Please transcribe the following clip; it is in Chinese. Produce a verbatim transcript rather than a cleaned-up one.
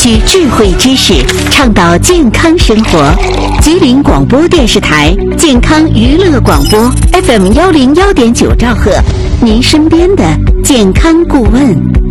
取智慧知识，倡导健康生活。吉林广播电视台健康娱乐广播 F M 幺零幺点九兆赫，您身边的健康顾问。